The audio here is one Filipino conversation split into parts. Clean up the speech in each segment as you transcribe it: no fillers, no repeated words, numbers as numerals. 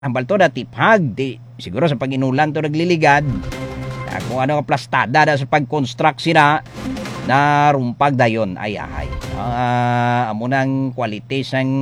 Hambal to na tiphag. Siguro sa pag-inulan to nagliligad. Kung ano plastada na sa pag-construct sila na rumpag dayon ay ahay. Amo nang quality sang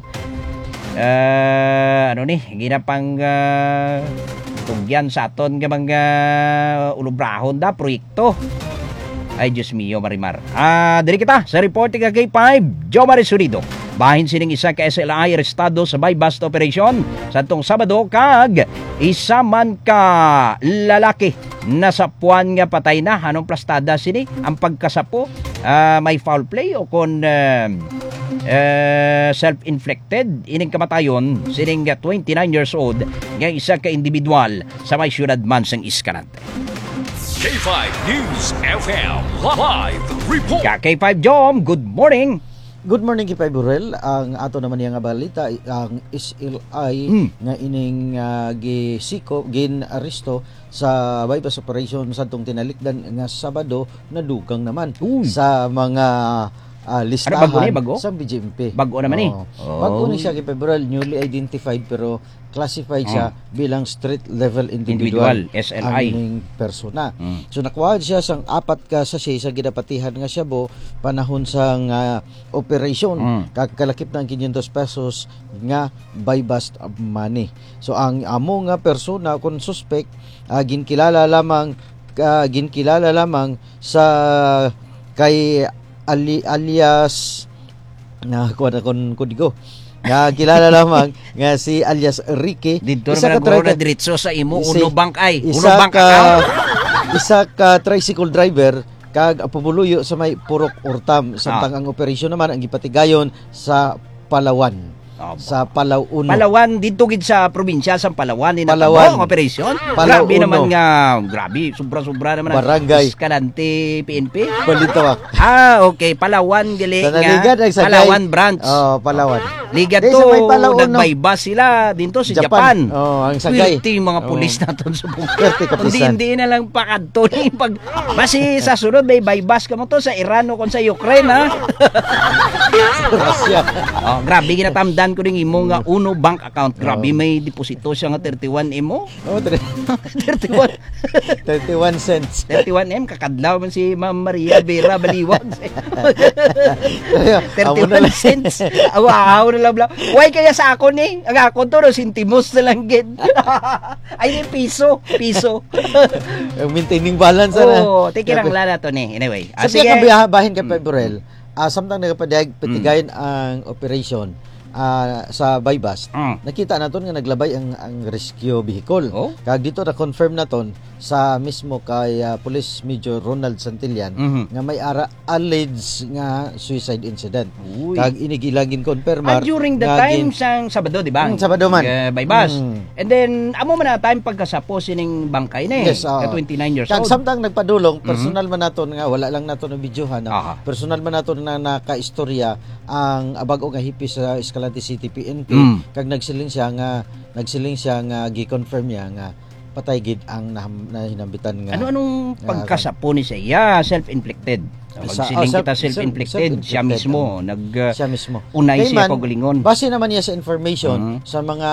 ginapang tugyan sa aton nga mga ulubrahon da proyekto. Ay Diyos mio Marimar. Diri kita sa reporting kay 5 Joe Marisurido. Bahin sining isa ka SLI arestado sa buy-bust operation sa tong Sabado kag isa man ka lalaki nasapuan nga patay na. Anong plastada sini? Ang pagkasapo may foul play o kon self-inflicted ining kamatayon sining 29 years old nga isa ka individual sa may syudad man sang Escalante. K5 News FM Live Report. K5 Jom, good morning. Good morning K5 Burel. Ang ato naman yang balita ang SLI nga ining gin-aresto sa bypass operation sa tong tinalikdan nga Sabado na dugang naman sa mga listahan bago? sa BGMP. Bago naman Bago ni siya K5 Burel, newly identified pero classified siya bilang street level individual SLI ang persona. So nakuha siya sang 4 ka sachet sa ginapatihan nga Shabu panahon sang operation kakalakip ng 500 pesos nga buy bust money. So ang amo nga persona kon suspect ginkilala lamang sa kay alias na kon kodigo nga kilala lamang nga si alias Ricky. Dito naman na diretso sa imo uno bank isa ka tricycle driver kag pumuluyo sa may Purok Urtam samtang ang operasyon naman ang gipatigayon sa Palawan. Sa Palawan dito gid sa probinsya sa Palawan ni Palawan ang operasyon. Grabe naman nga, sobra naman Barangay Escalante PNP. Balitawak. Okay, Palawan gali nga. Palawan branch. Palawan. Liga to, nagbaybas sila dito sa Japan. Ang sagay. Swerte yung mga pulis natin sa kapisan. Hindi na lang pakadto ni pag basi sa sunod may baybas ka mo to sa Iran o kon sa Ukraine ha. Grabe ginatamdan ko ning imo nga uno bank account. Grabe may deposito siya nga 31 imo. 31 cents. 31 kakadlaw man si Ma'am Maria Vera Baliwag. 31 cents. Wow, nalabla. Why kaya sa ako ni? Ang ako to no sentimos na lang gid. Ay ni piso. Maintaining balance na. Tiki lang lala to ni. Anyway, sige bahin ka Burel. Samtang nagapatigayon ang operation sa bypass, nakita naton nga naglabay ang rescue vehicle. Kag dito na confirm naton sa mismo kay Police Major Ronald Santillan nga may alleged nga suicide incident. Kag inigilagin confirmar during the time sang Sabado, di ba? Sabado man. Bypass. And then amo man na time pagkasapo sining bangkay ni. Yes, 29 years kag old. samtang nagpadulong, personal man naton nga wala lang naton ang videohan. Personal man naton na nakaistorya ang bago nga hipis sa Escalante City PNP kag nagsiling siya nga gi-confirm niya nga patay gid ang nahinambitan nga. Anong pagkasapo ni siya? Self-inflicted. Pagsiling kita self-inflicted, siya mismo unay siya pagalingon. Base naman niya sa information sa mga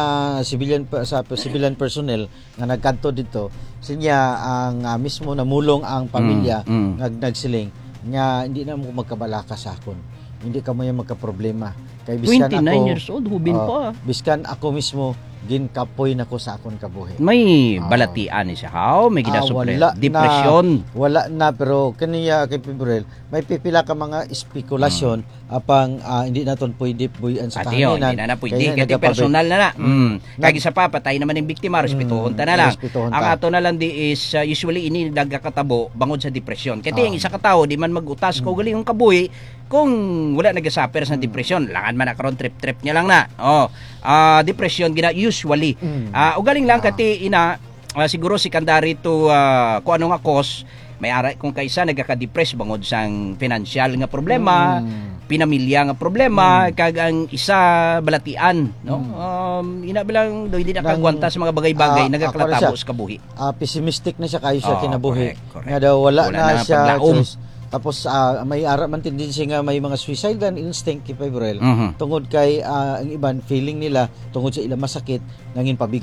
civilian personnel nga nagkanto dito, sinya ang mismo namulong ang pamilya nagsiling nga hindi na mo magkabalaka sa akon. Hindi ka mo magka-problema. Kay biskan 29 years old, hubin pa. Biskan ako mismo ginkapoy nako sa akon kabuhi. May balatian ni siya. May ginasuple. Depresyon. Wala na pero kaniya kay Pibrel, may pipila ka mga spekulasyon apang hindi naton pwede buyan sa kahanan. Hindi na pwede kasi personal na na. Kag isa pa patay naman ang biktima, respetuhon ta na lang. Ang ato na lang di is usually ini nagkakatabo bangod sa depresyon. Kasi ang isa ka tawo di man magutas ko gali yung kabuhi kung wala nagasuffer sa depresyon. Langan man na karon trip niya lang na. Depression gina usually. Ugaling lang kati ina siguro secondary to kung ano nga cause may ara kung kaisa nagaka-depress bangod sang financial nga problema, pinamilya nga problema, kag ang isa balatian, no? Ina bilang do hindi nakagwanta sa mga bagay-bagay nagakalatabo sa kabuhi. Pessimistic na siya kayo siya kinabuhi. Nga daw wala na siya Tapos may ara man tendency nga may mga suicidal instinct kay Brel. Tungod kay ang iban feeling nila tungod sa ilang masakit nangin pabigat